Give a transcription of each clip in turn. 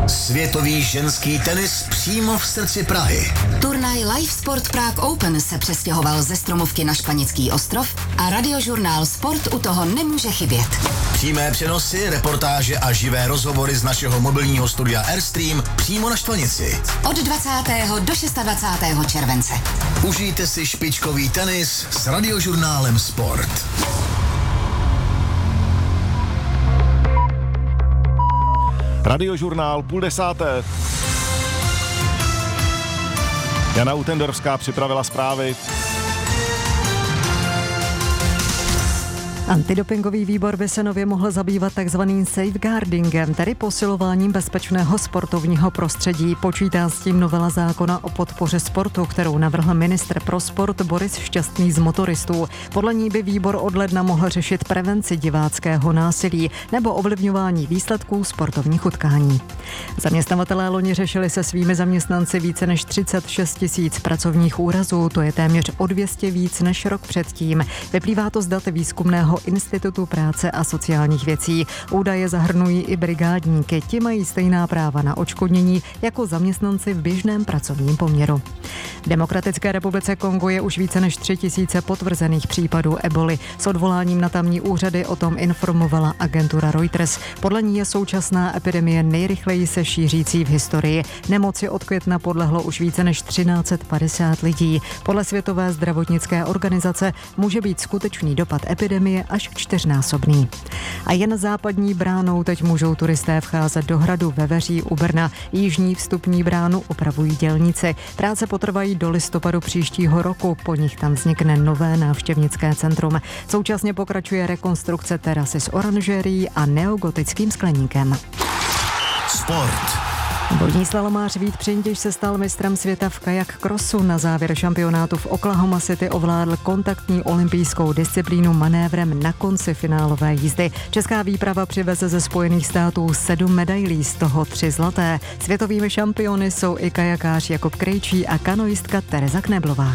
Světový ženský tenis přímo v srdci Prahy. Turnaj Live Sport Prague Open se přestěhoval ze Stromovky na Španěcký ostrov a radiožurnál Sport u toho nemůže chybět. Přímé přenosy, reportáže a živé rozhovory z našeho mobilního studia Airstream přímo na Štvanici. Od 20. do 26. července. Užijte si špičkový tenis s radiožurnálem Sport. Radiožurnál 9:30. Jana Utendorská připravila zprávy. Antidopingový výbor by se nově mohl zabývat takzvaným safeguardingem, tedy posilováním bezpečného sportovního prostředí. Počítá s tím novela zákona o podpoře sportu, kterou navrhl ministr pro sport Boris Šťastný z Motoristů. Podle ní by výbor od ledna mohl řešit prevenci diváckého násilí nebo ovlivňování výsledků sportovních utkání. Zaměstnavatelé loni řešili se svými zaměstnanci více než 36 000 pracovních úrazů, to je téměř o 200 víc než rok předtím. Vyplývá to z dat výzkumného Institutu práce a sociálních věcí. Údaje zahrnují i brigádníky. Ti mají stejná práva na odškodnění jako zaměstnanci v běžném pracovním poměru. V Demokratické republice Kongo je už více než 3 000 potvrzených případů eboli. S odvoláním na tamní úřady o tom informovala agentura Reuters. Podle ní je současná epidemie nejrychleji se šířící v historii. Nemoci od května podlehlo už více než 1350 lidí. Podle Světové zdravotnické organizace může být skutečný dopad epidemie až 4násobný. A jen západní bránou teď můžou turisté vcházet do hradu Veveří u Brna. Jižní vstupní bránu opravují dělníci. Práce potrvají do listopadu příštího roku. Po nich tam vznikne nové návštěvnické centrum. Současně pokračuje rekonstrukce terasy s oranžerií a neogotickým skleníkem. Sport. Vodní slalomář Vít Přindiš se stal mistrem světa v kajak crossu. Na závěr šampionátu v Oklahoma City ovládl kontaktní olympijskou disciplínu manévrem na konci finálové jízdy. Česká výprava přiveze ze Spojených států 7 medailí, z toho 3 zlaté. Světovými šampiony jsou i kajakář Jakub Krejčí a kanoistka Tereza Kneblová.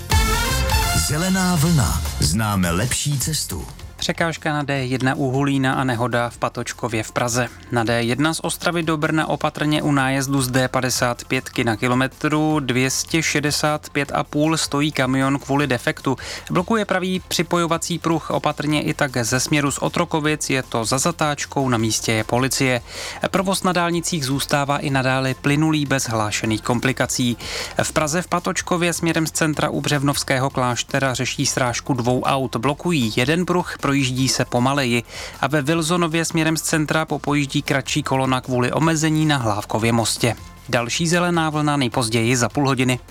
Zelená vlna. Známe lepší cestu. Překážka na D1 u Hulína a nehoda v Patočkově v Praze. Na D1 z Ostravy do Brna opatrně u nájezdu z D55 na kilometru 265,5 stojí kamion kvůli defektu. Blokuje pravý připojovací pruh, opatrně i tak ze směru z Otrokovic, je to za zatáčkou, na místě je policie. Provoz na dálnicích zůstává i nadále plynulý bez hlášených komplikací. V Praze v Patočkově směrem z centra u Břevnovského kláštera řeší srážku 2 aut. Blokují jeden pruh, projíždí se pomaleji a ve Vilzonově směrem z centra popojíždí kratší kolona kvůli omezení na Hlávkově mostě. Další zelená vlna nejpozději za půl hodiny.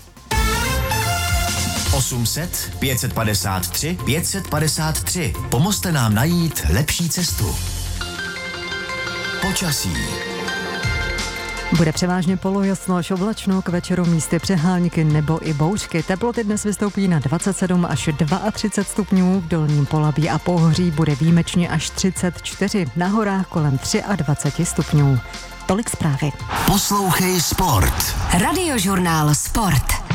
800 553 553. Pomozte nám najít lepší cestu. Počasí. Bude převážně polojasno až oblačno, k večeru místy přehánky nebo i bouřky. Teploty dnes vystoupí na 27 až 32 stupňů, v Dolním Polabí a Pohoří bude výjimečně až 34, na horách kolem 23 stupňů. Tolik zprávy. Poslouchej Sport. Radiožurnál Sport.